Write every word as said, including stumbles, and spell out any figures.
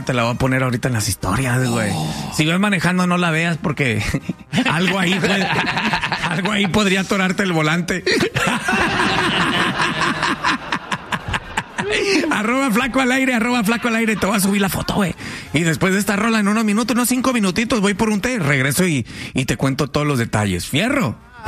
te la voy a poner ahorita en las historias, güey. Oh. Si vas manejando, no la veas porque algo ahí puede, algo ahí podría atorarte el volante. Arroba flaco al aire, arroba flaco al aire. Te voy a subir la foto, güey. Y después de esta rola, en unos minutos, unos cinco minutitos, voy por un té, regreso y, y te cuento todos los detalles. ¡Fierro!